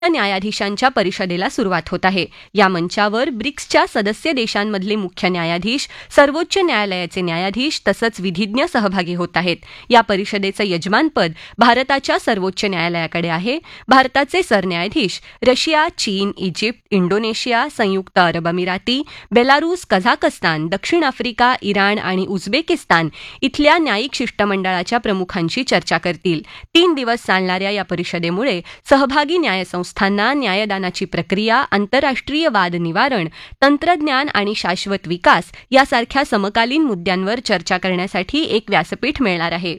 न्यायाधीशांच्या परिषदेला सुरुवात होत आहे. या मंचावर ब्रिक्सच्या सदस्य देशांमधले मुख्य न्यायाधीश, सर्वोच्च न्यायालयाचे न्यायाधीश तसंच विधिज्ञ सहभागी होत आहेत. या परिषदेचं यजमानपद भारताच्या सर्वोच्च न्यायालयाकडे आहे. भारताचे सरन्यायाधीश रशिया, चीन, इजिप्त, इंडोनेशिया, संयुक्त अरब अमिराती, बेलारूस, कझाकस्तान, दक्षिण आफ्रिका, इराण आणि उझबेकिस्तान इथल्या न्यायिक शिष्टमंडळाच्या प्रमुखांशी चर्चा करतील. 3 दिवस चालणाऱ्या या परिषदेमुळे सहभागी न्यायसंस्थांना न्यायदानाची प्रक्रिया, आंतरराष्ट्रीय वाद निवारण, तंत्रज्ञान आणि शाश्वत विकास यासारख्या समकालीन मुद्द्यांवर चर्चा करण्यासाठी एक व्यासपीठ मिळणार आहे.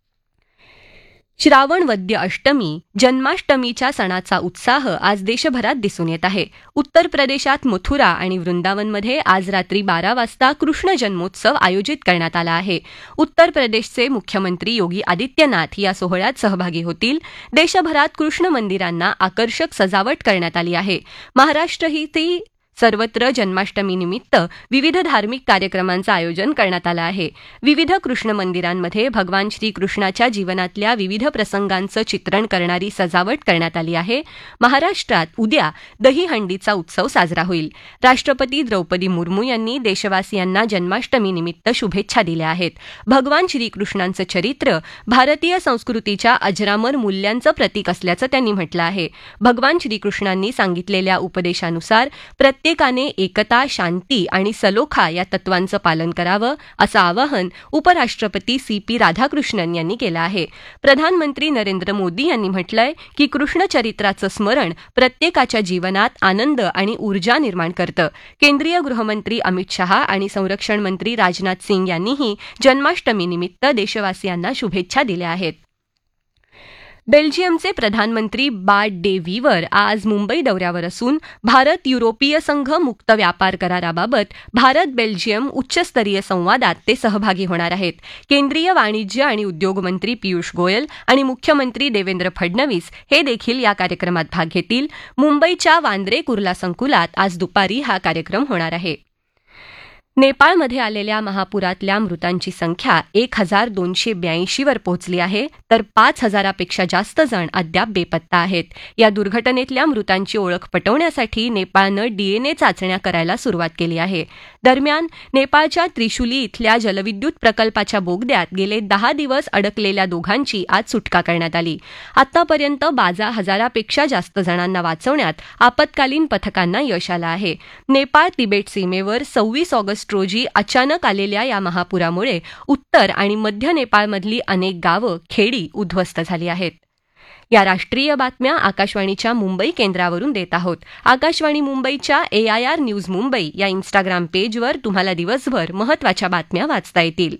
श्रावण वद्य अष्टमी, जन्माष्टमीच्या सणाचा उत्साह आज देशभरात दिसून येत आहे. उत्तर प्रदेशात मथुरा आणि वृंदावनमध्ये आज रात्री 12 वाजता कृष्ण जन्मोत्सव आयोजित करण्यात आला आहे. उत्तर प्रदेशचे मुख्यमंत्री योगी आदित्यनाथ या सोहळ्यात सहभागी होतील. देशभरात कृष्ण मंदिरांना आकर्षक सजावट करण्यात आली आहे. महाराष्ट्रातही सर्वत्र जन्माष्टमीनिमित्त विविध धार्मिक कार्यक्रमांचं आयोजन करण्यात आलं आहे. विविध कृष्ण मंदिरांमध्ये भगवान श्रीकृष्णाच्या जीवनातल्या विविध प्रसंगांचं चित्रण करणारी सजावट करण्यात आली आहे. महाराष्ट्रात उद्या दहीहंडीचा उत्सव साजरा होईल. राष्ट्रपती द्रौपदी मुर्मू यांनी देशवासियांना जन्माष्टमीनिमित्त शुभेच्छा दिल्या आहेत. भगवान श्रीकृष्णांचं चरित्र भारतीय संस्कृतीच्या अजरामर मूल्यांचं प्रतीक असल्याचं त्यांनी म्हटलं आहे. भगवान श्रीकृष्णांनी सांगितलेल्या उपदेशानुसार प्रत्येकाने एकता, शांती आणि सलोखा या तत्वांचं पालन करावं असं आवाहन उपराष्ट्रपती CP राधाकृष्णन यांनी केलं आहे. प्रधानमंत्री नरेंद्र मोदी यांनी म्हटलंय की कृष्ण चरित्राचं स्मरण प्रत्येकाच्या जीवनात आनंद आणि ऊर्जा निर्माण करतं. केंद्रीय गृहमंत्री अमित शहा आणि संरक्षण मंत्री राजनाथ सिंग यांनीही जन्माष्टमीनिमित्त देशवासियांना शुभेच्छा दिल्या आहेत. बेल्जियमचे प्रधानमंत्री बार्ट डे वीवर आज मुंबई दौऱ्यावर असून भारत युरोपीय संघ मुक्त व्यापार कराराबाबत भारत बेल्जियम उच्चस्तरीय संवादात ते सहभागी होणार आहेत. केंद्रीय वाणिज्य आणि उद्योग मंत्री पियुष गोयल आणि मुख्यमंत्री देवेंद्र फडणवीस हे देखील या कार्यक्रमात भाग घेतील. मुंबईच्या वांद्रे कुर्ला संकुलात आज दुपारी हा कार्यक्रम होणार आहे. नेपाळमध्ये आलेल्या महापुरातल्या मृतांची संख्या 1282 वर पोहोचली आहे, तर 5000पेक्षा जास्त जण अद्याप बेपत्ता आहेत. या दुर्घटनेतल्या मृतांची ओळख पटवण्यासाठी नेपाळनं DNA चाचण्या करायला सुरुवात केली आहे. दरम्यान नेपाळच्या त्रिशुली इथल्या जलविद्युत प्रकल्पाच्या बोगद्यात गेले 10 दिवस अडकलेल्या दोघांची आज सुटका करण्यात आली. आतापर्यंत 12,000पेक्षा जास्त जणांना वाचवण्यात आपत्कालीन पथकांना यश आलं आहे. नेपाळ तिबेट सीमेवर 26 ऑगस्ट रोजी अचानक आलेल्या या महापुरामुळे उत्तर आणि मध्य नेपाळमधली अनेक गावं, खेडी उद्ध्वस्त झाली आहेत. या राष्ट्रीय बातम्या आकाशवाणीच्या मुंबई केंद्रावरून देत आहोत. आकाशवाणी मुंबईच्या AIR न्यूज मुंबई या इंस्टाग्राम पेजवर तुम्हाला दिवसभर महत्त्वाच्या बातम्या वाचता येतील.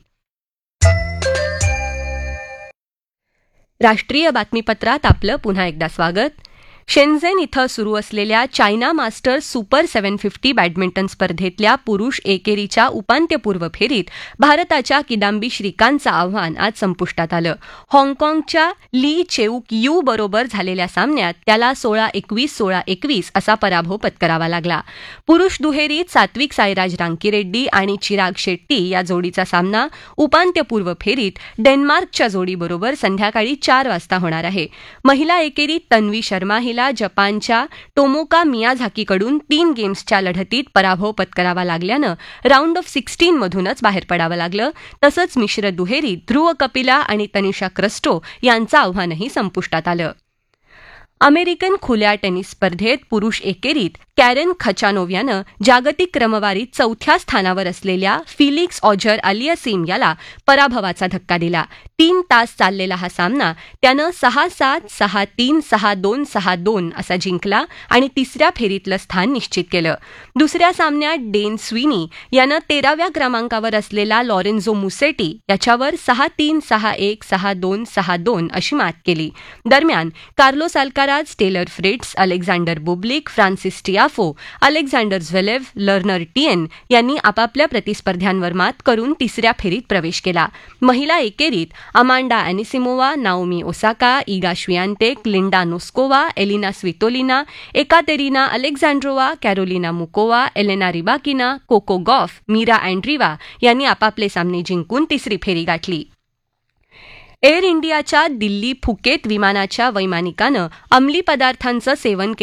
राष्ट्रीय बातमीपत्रात आपलं पुन्हा एकदा स्वागत. शेन्झेन इथं सुरू असलेल्या चायना मास्टर्स सुपर 750 बॅडमिंटन स्पर्धेतल्या पुरुष एकेरीच्या उपांत्यपूर्व फेरीत भारताच्या किदांबी श्रीकांतचं आव्हान आज संपुष्टात आलं. हाँगकाँगच्या ली चेऊक यू बरोबर झालेल्या सामन्यात त्याला 16-21, 16-21 असा पराभव पत्करावा लागला. पुरुष दुहेरीत सात्विक साईराज रांकीरेड्डी आणि चिराग शेट्टी या जोडीचा सामना उपांत्यपूर्व फेरीत डेन्मार्कच्या जोडीबरोबर संध्याकाळी 4 वाजता होणार आहे. महिला एकेरीत तन्वी शर्मा हिला जपानच्या टोमोका मियाझाकीकडून 3 गेम्सच्या लढतीत पराभव पत्करावा लागल्यानं राऊंड ऑफ 16 मधूनच बाहेर पडावं लागलं. तसंच मिश्र दुहेरीत ध्रुव कपिला आणि तनिषा क्रस्टो यांचं आव्हानही संपुष्टात आलं. अमेरिकन खुल्या टेनिस स्पर्धेत पुरुष एकेरीत कॅरेन खचानोव यानं जागतिक क्रमवारीत 4थ्या स्थानावर असलेल्या फिलिक्स ऑजर अलियासीम याला पराभवाचा धक्का दिला. 3 तास चाललेला हा सामना त्यानं 6-7, 6-3, 6-2, 6-2 असा जिंकला आणि तिसऱ्या फेरीतलं स्थान निश्चित केलं. दुसऱ्या सामन्यात डेन स्विनी यानं 13व्या क्रमांकावर असलेला लॉरेन्झो मुसेटी याच्यावर 6-3, 6-1, 6-2, 6-2 अशी मात केली. दरम्यान Carlos Alcaraz, teller फ्रिट्स, Alexander Bublik, Francis Tiafoe, Alexander झ्वेलेव, learner TN यांनी आपापल्या प्रतिस्पर्ध्यांवर मात करून तिसऱ्या फेरीत प्रवेश केला. महिला एकेरीत Amanda अॅनिसिमोवा, Naomi Osaka, Eega श्वियातेक, Linda Noskova, Elina Svitolina, Ekaterina अलेक्झांड्रोवा, Carolina मुकोवा, Elena Rybakina, Coco Gauff, Mira अँड्रीवा यांनी आपापले सामने जिंकून तिसरी फेरी गाठली. एअर इंडियाच्या दिल्ली फुकेत विमानाच्या वैमानिकानं अंमली पदार्थांचं सेवन